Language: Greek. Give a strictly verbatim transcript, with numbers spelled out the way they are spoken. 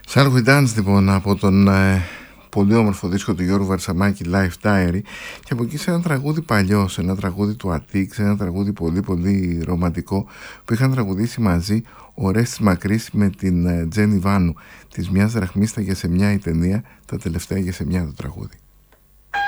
Shall We Dance λοιπόν από τον ε, πολύ όμορφο δίσκο του Γιώργου Βαρσαμάκη, Life Diary, και από εκεί σε ένα τραγούδι παλιό, σε ένα τραγούδι του Αττικ, σε ένα τραγούδι πολύ πολύ ρομαντικό που είχαν τραγουδήσει μαζί ο Ρέστης Μακρύς με την ε, Τζένι Βάνου. Της μιας δραχμής τα γεσεμιά η ταινία, τα τελευταία γεσεμιά το τραγούδι.